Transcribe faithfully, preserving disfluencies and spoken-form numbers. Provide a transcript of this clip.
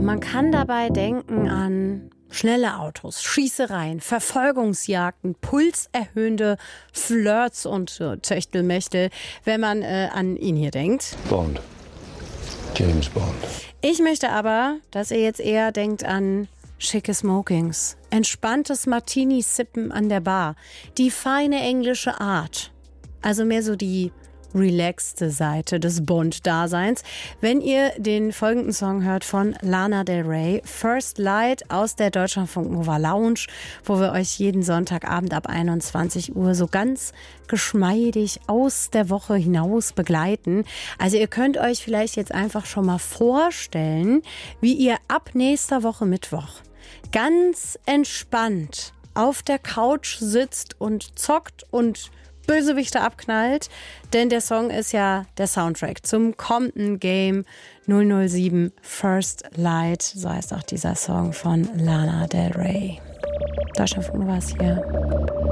Und man kann dabei denken an schnelle Autos, Schießereien, Verfolgungsjagden, pulserhöhende Flirts und äh, Techtelmechtel, wenn man äh, an ihn hier denkt. Bond. James Bond. Ich möchte aber, dass ihr jetzt eher denkt an schicke Smokings, entspanntes Martini-Sippen an der Bar, die feine englische Art. Also mehr so die relaxte Seite des Bond-Daseins. Wenn ihr den folgenden Song hört von Lana Del Rey, First Light aus der Deutschlandfunk Nova Lounge, wo wir euch jeden Sonntagabend ab einundzwanzig Uhr so ganz geschmeidig aus der Woche hinaus begleiten. Also ihr könnt euch vielleicht jetzt einfach schon mal vorstellen, wie ihr ab nächster Woche Mittwoch ganz entspannt auf der Couch sitzt und zockt und Bösewichte abknallt, denn der Song ist ja der Soundtrack zum kommenden Game null null sieben First Light, so heißt auch dieser Song von Lana Del Rey. Deutschlandfunk war es hier.